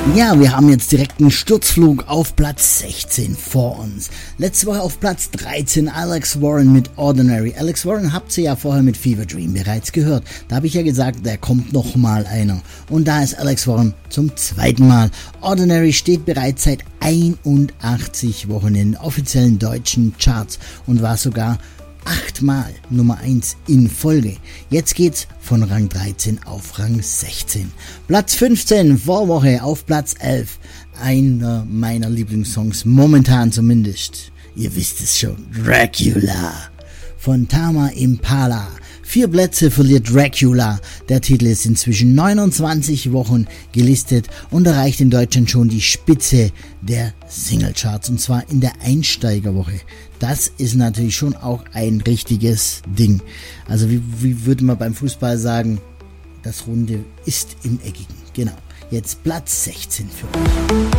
Ja, wir haben jetzt direkt einen Sturzflug auf Platz 16 vor uns. Letzte Woche auf Platz 13 Alex Warren mit Ordinary. Alex Warren habt ihr ja vorher mit Fever Dream bereits gehört. Da habe ich ja gesagt, da kommt noch mal einer. Und da ist Alex Warren zum zweiten Mal. Ordinary steht bereits seit 81 Wochen in den offiziellen deutschen Charts und war sogar 8-mal Nummer 1 in Folge. Jetzt geht's von Rang 13 auf Rang 16. Platz 15 Vorwoche auf Platz 11. Einer meiner Lieblingssongs, momentan zumindest. Ihr wisst es schon, Dracula von Tame Impala. 4 Plätze verliert Dracula. Der Titel ist inzwischen 29 Wochen gelistet und erreicht in Deutschland schon die Spitze der Singlecharts, und zwar in der Einsteigerwoche. Das ist natürlich schon auch ein richtiges Ding. Also wie würde man beim Fußball sagen, das Runde ist im Eckigen. Genau. Jetzt Platz 16 für uns.